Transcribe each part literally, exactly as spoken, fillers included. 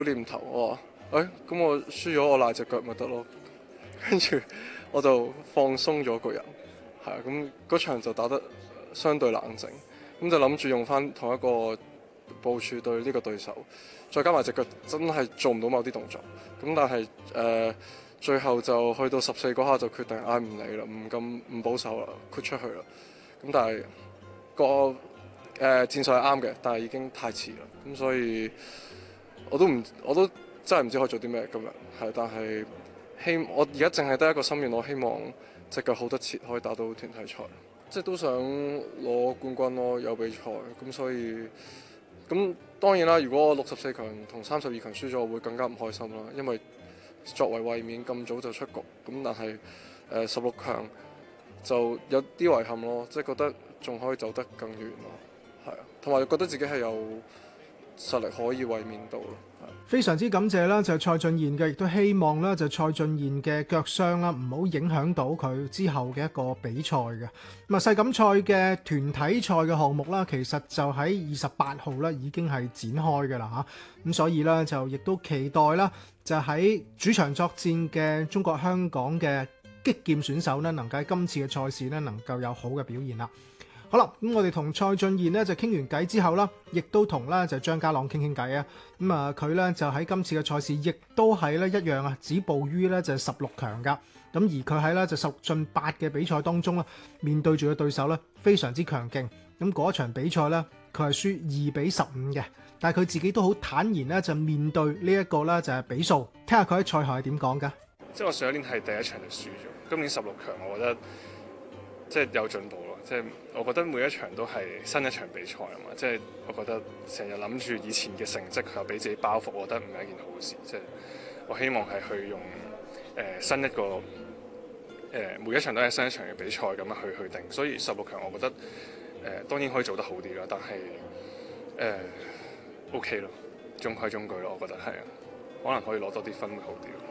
念頭，我話誒咁我輸咗我賴隻腳咪得咯，跟住我就放鬆咗個人，係啊，咁嗰場就打得相對冷靜，咁就諗住用翻同一個部署對呢個對手，再加埋隻腳真係做唔到某啲動作，咁但係誒、呃、最後就去到十四嗰下就決定唉唔理啦，唔咁唔保守啦，豁出去啦，咁但係個誒、呃、戰術係啱嘅，但係已經太遲啦，咁所以我都唔我都真係唔知可以做啲咩今日，係但係希我而家淨係得一個心願，我希望隻腳好得切，可以打到團體賽，即係都想攞冠軍咯，有比賽，咁所以咁當然啦，如果我六十四強同三十二強輸咗，我會更加唔開心啦，因為作為衛冕咁早就出局，咁但係誒十六強就有啲遺憾咯，即係覺得仲可以走得更遠咯，係啊，同埋覺得自己係有實力可以衛冕到咯。 非常之感謝啦，就係蔡俊彥嘅，亦都希望咧就蔡俊彥嘅腳傷啦，唔好影響到佢之後嘅一個比賽嘅。咁啊，世錦賽嘅團體賽嘅項目啦，其實就喺二十八號咧已經係展開嘅啦嚇。咁所以咧就亦都期待啦，就喺主場作戰嘅中國香港嘅擊劍選手咧，能夠喺今次嘅賽事咧能夠有好嘅表現啦。好啦，咁我哋同蔡俊彥咧就傾完偈之後啦，亦都同咧就張家朗傾傾偈啊。咁啊，佢咧就喺今次嘅賽事，亦都係咧一樣啊，止步於咧就係十六強噶。咁而佢喺咧就十六進八嘅比賽當中咧，面對住嘅對手咧非常之強勁。咁嗰一場比賽咧，佢係輸二比十五嘅，但係佢自己都好坦然咧就面對呢一個咧就係比數。聽下佢喺賽後係點講噶？ 即係我上一年係第一場就輸咗，今年十六強，我覺得即係有進步咯。即係我覺得每一場都係新一場比賽啊嘛，即係我覺得成日諗住以前嘅成績又俾自己包袱，我覺得唔係一件好事。即係我希望係去用誒、呃、新一個誒、呃、每一場都係新一場嘅比賽咁樣去去定，所以十六強我覺得誒、呃、當然可以做得好啲啦，但係誒、呃、OK 咯，中規中矩咯，我覺得係啊，可能可以攞多啲分會好啲咯。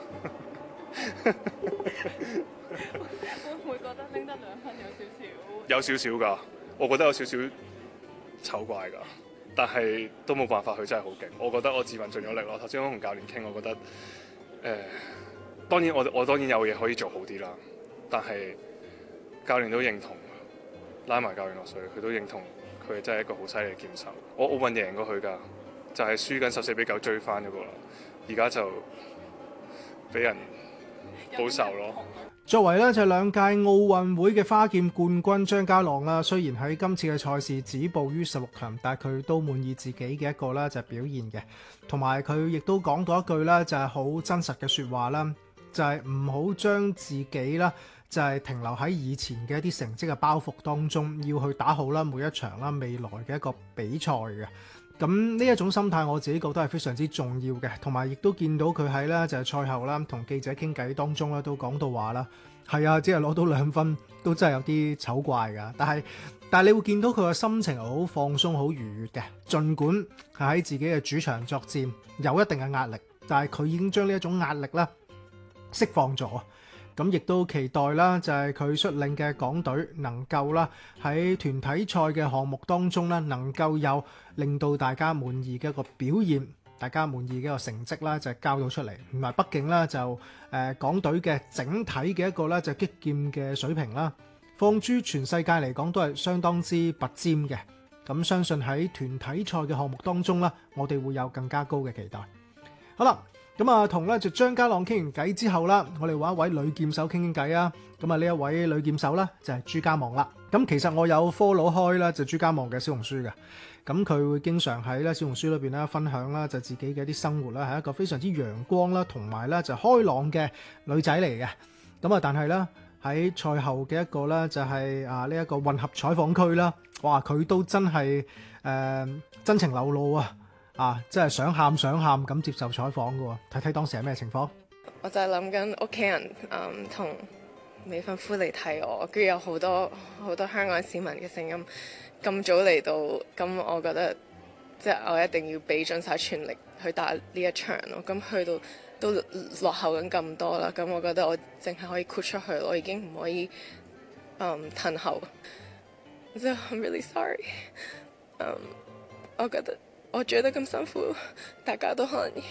會唔會覺得拎得兩分有少少？ 有少少㗎，我覺得有少少醜怪㗎，但係都冇辦法，佢真係好勁。我覺得我自問盡咗力咯。頭先我同教練傾，我覺得誒、呃，當然我我當然有嘢可以做好啲啦，但係教練都認同，拉埋教練落水，佢都認同佢真係一個好犀利嘅劍手。我奧運贏過佢㗎，就係、是、輸緊十四比九追翻嗰個啦，而家就俾人報仇咯。 作為咧就兩屆奧運會嘅花劍冠軍張家朗啦，雖然喺今次嘅賽事止步於十六強，但係佢都滿意自己嘅一個咧就係表現嘅，同埋佢亦都講到一句咧就係好真實嘅說話啦，就係唔好將自己啦就係停留喺以前嘅一啲成績嘅包袱當中，要去打好啦每一場啦未來嘅一個比賽嘅。咁呢一種心態我自己覺得係非常之重要嘅，同埋亦都見到佢喺咧就係賽後啦同記者傾偈當中咧都講到話啦，係啊，只係攞到兩分都真係有啲醜怪噶，但係但係你會見到佢嘅心情好放鬆好愉悅嘅，儘管係喺自己嘅主場作戰有一定嘅壓力，但係佢已經將呢一種壓力咧釋放咗。咁亦都期待啦，就係佢率領嘅港隊能夠啦喺團體賽嘅項目當中咧，能夠有令到大家滿意嘅一個表現，大家滿意嘅一個成績啦，就係交到出嚟。同埋畢竟咧就誒、呃、港隊嘅整體嘅一個咧就擊劍嘅水平啦，放諸全世界嚟講都係相當之拔尖嘅。咁相信喺團體賽嘅項目當中啦，我哋會有更加高嘅期待。好啦。咁啊，同咧就張家朗傾完偈之後啦，我哋揾一位女劍手傾傾偈啊。咁啊，呢一位女劍手咧就係朱家望啦。咁其實我有 follow 開啦，就朱家望嘅小紅書嘅。咁佢會經常喺咧小紅書裏邊咧分享啦，就自己嘅一啲生活啦，係一個非常之陽光啦，同埋咧就開朗嘅女仔嚟嘅。咁啊，但係咧喺賽後嘅一個咧就係啊呢一個混合採訪區啦，哇，佢都真係誒、呃、真情流露啊！啊！真係想喊想喊咁接受採訪嘅喎，睇睇當時係咩情況？ 我就係諗緊屋企人嗯同未婚夫嚟睇我，跟住有好多好多香港市民嘅聲音咁早嚟到，咁我覺得即係、就是、我一定要俾盡晒全力去打呢一場咯。咁去到都落後緊咁多啦，咁我覺得我淨係可以豁出去，我已經唔可以嗯褪後。So I'm really sorry。嗯，我覺得。 我追得咁辛苦，大家都可能